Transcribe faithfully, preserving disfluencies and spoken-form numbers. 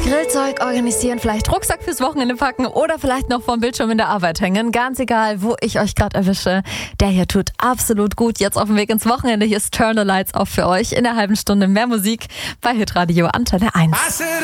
Grillzeug organisieren, vielleicht Rucksack fürs Wochenende packen oder vielleicht noch vorm Bildschirm in der Arbeit hängen. Ganz egal, wo ich euch gerade erwische. Der hier tut absolut gut. Jetzt auf dem Weg ins Wochenende. Hier ist Turn the Lights Off für euch. In einer halben Stunde mehr Musik bei Hitradio Antenne eins.